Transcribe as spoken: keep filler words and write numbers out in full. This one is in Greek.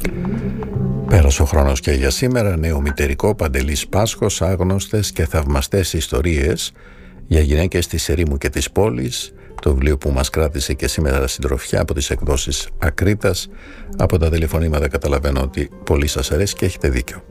Πέρασε ο χρόνος και για σήμερα. Νέο μητερικό, Παντελής Πάσχος, άγνωστες και θαυμαστές ιστορίες για γυναίκες της ερήμου και της πόλης. Το βιβλίο που μας κράτησε και σήμερα συντροφιά από τις εκδόσεις Ακρίτας. Από τα τηλεφωνήματα καταλαβαίνω ότι πολύ σας αρέσει και έχετε δίκιο.